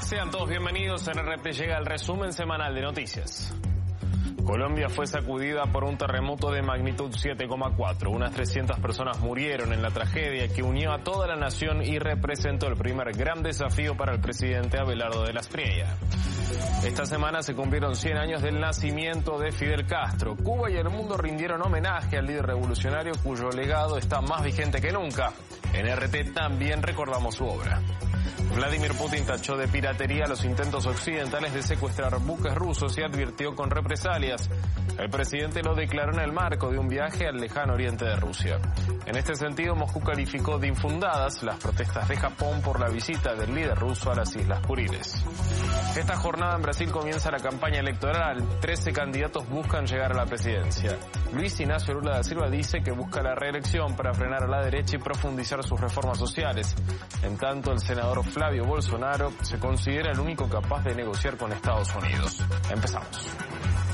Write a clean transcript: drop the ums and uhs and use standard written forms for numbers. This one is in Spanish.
Sean todos bienvenidos. En RT llega el resumen semanal de noticias. Colombia fue sacudida por un terremoto de magnitud 7,4. Unas 300 personas murieron en la tragedia que unió a toda la nación y representó el primer gran desafío para el presidente Abelardo de la Espriella. Esta semana se cumplieron 100 años del nacimiento de Fidel Castro. Cuba y el mundo rindieron homenaje al líder revolucionario cuyo legado está más vigente que nunca. En RT también recordamos su obra. Vladimir Putin tachó de piratería los intentos occidentales de secuestrar buques rusos y advirtió con represalias. El presidente lo declaró en el marco de un viaje al lejano oriente de Rusia. En este sentido, Moscú calificó de infundadas las protestas de Japón por la visita del líder ruso a las Islas Kuriles. Esta jornada en Brasil comienza la campaña electoral. 13 candidatos buscan llegar a la presidencia. Luis Ignacio Lula da Silva dice que busca la reelección para frenar a la derecha y profundizar sus reformas sociales. En tanto, el senador Flavio Bolsonaro se considera el único capaz de negociar con Estados Unidos. Empezamos.